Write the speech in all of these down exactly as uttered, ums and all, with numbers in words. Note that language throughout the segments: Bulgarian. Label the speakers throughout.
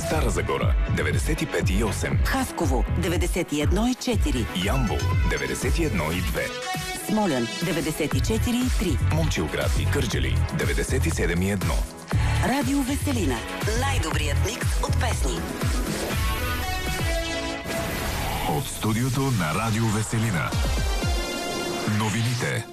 Speaker 1: Стара Загора деветдесет и пет и осем,
Speaker 2: Хасково деветдесет и едно и четири,
Speaker 1: Ямбол деветдесет и едно и две,
Speaker 2: Смолян деветдесет и четири и три,
Speaker 1: Момчилград и Кърджали деветдесет и седем и едно.
Speaker 2: Радио Веселина. Най-добрият микс от песни.
Speaker 1: От студиото на Радио Веселина. Новините.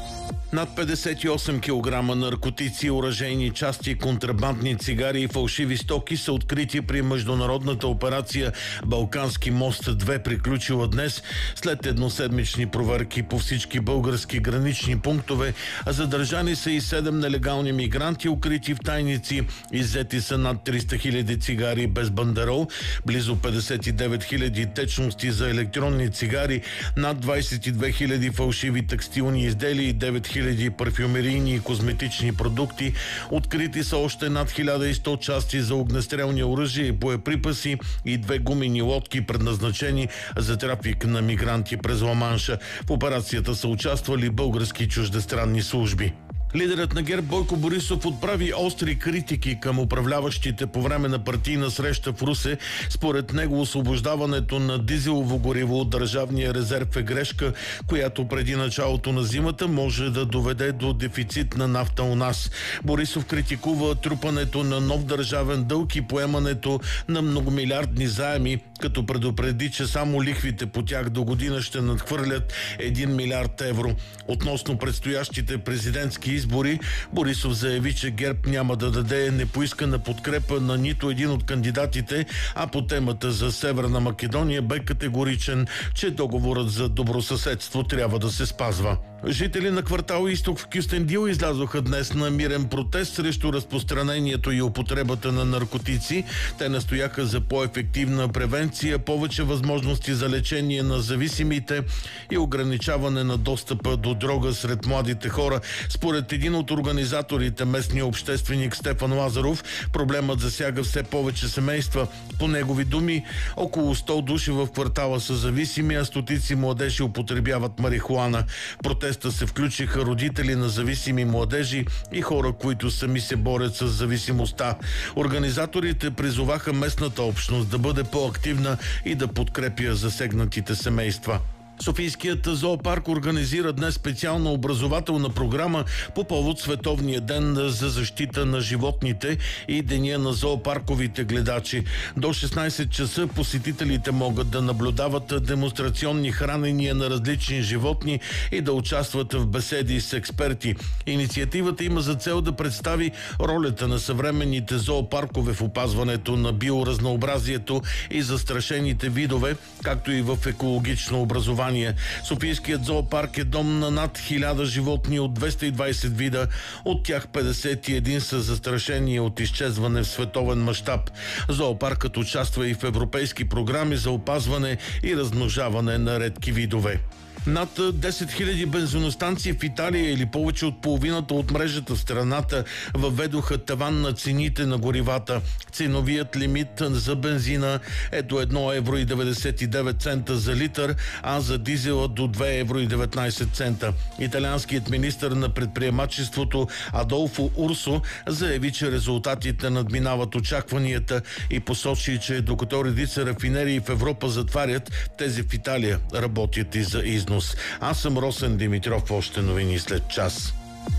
Speaker 3: Над петдесет и осем килограма наркотици, оръжейни части, контрабандни цигари и фалшиви стоки са открити при международната операция Балкански мост две, приключила днес след едноседмични проверки по всички български гранични пунктове. Задържани са и седем нелегални мигранти, укрити в тайници. Иззети са над триста хиляди цигари без бандерол, близо петдесет и девет хиляди течности за електронни цигари, над двадесет и две хиляди фалшиви текстилни изделия и девет хиляди парфюмерийни и козметични продукти. Открити са още над хиляда и сто части за огнестрелни оръжия и боеприпаси и две гумени лодки, предназначени за трафик на мигранти през Ла-Манша. В операцията са участвали български чуждестранни служби. Лидерът на ГЕРБ Бойко Борисов отправи остри критики към управляващите по време на партийна среща в Русе. Според него освобождаването на дизелово гориво от държавния резерв е грешка, която преди началото на зимата може да доведе до дефицит на нафта у нас. Борисов критикува трупането на нов държавен дълг и поемането на многомилиардни заеми, като предупреди, че само лихвите по тях до година ще надхвърлят един милиард евро. Относно предстоящите президентски избори, Борисов заяви, че ГЕРБ няма да даде непоискана подкрепа на нито един от кандидатите, а по темата за Северна Македония бе категоричен, че договорът за добросъседство трябва да се спазва. Жители на квартал Изток в Кюстендил излязоха днес на мирен протест срещу разпространението и употребата на наркотици. Те настояха за по-ефективна превенция, повече възможности за лечение на зависимите и ограничаване на достъпа до дрога сред младите хора. Според един от организаторите, местния общественик Стефан Лазаров, проблемът засяга все повече семейства. По негови думи, около сто души в квартала са зависими, а стотици младежи употребяват марихуана. Протеста се включиха родители на зависими младежи и хора, които сами се борят с зависимостта. Организаторите призоваха местната общност да бъде по-активна и да подкрепя засегнатите семейства. Софийският зоопарк организира днес специална образователна програма по повод Световния ден за защита на животните и Деня на зоопарковите гледачи. До шестнадесет часа посетителите могат да наблюдават демонстрационни хранения на различни животни и да участват в беседи с експерти. Инициативата има за цел да представи ролята на съвременните зоопаркове в опазването на биоразнообразието и застрашените видове, както и в екологично образование. Софийският зоопарк е дом на над хиляда животни от двеста и двадесет вида, от тях петдесет и един са застрашени от изчезване в световен мащаб. Зоопаркът участва и в европейски програми за опазване и размножаване на редки видове. Над десет хиляди бензиностанции в Италия или повече от половината от мрежата в страната въведоха таван на цените на горивата. Ценовият лимит за бензина е до едно евро и деветдесет и девет цента за литър, а за дизела до две евро и деветнадесет цента. Италианският министър на предприемачеството Адолфо Урсо заяви, че резултатите надминават очакванията и посочи, че докато редица рафинерии в Европа затварят, тези в Италия работят и за износ. Аз съм Росен Димитров, още новини след час.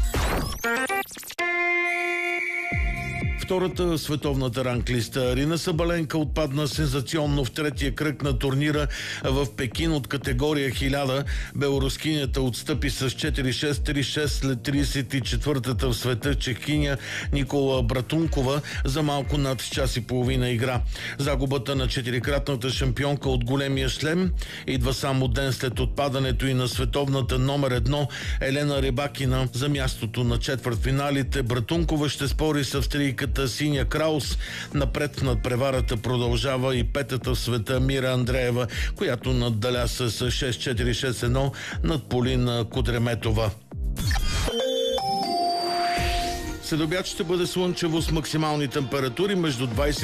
Speaker 3: Втората световната ранглиста. Арина Сабаленка отпадна сензационно в третия кръг на турнира в Пекин от категория хиляда. Белорускинята отстъпи с четири шест три шест след тридесет и четвъртата в света чехиня Никола Братункова за малко над час и половина игра. Загубата на четирикратната шампионка от големия шлем идва само ден след отпадането и на световната номер едно Елена Рибакина за мястото на четвъртфиналите. Братункова ще спори с австрийката Синя Краус. Напред в надпреварата продължава и петата в света Мира Андреева, която наддаля с шест четири шест едно над Полина Кудреметова. Следобед ще бъде слънчево с максимални температури между двадесет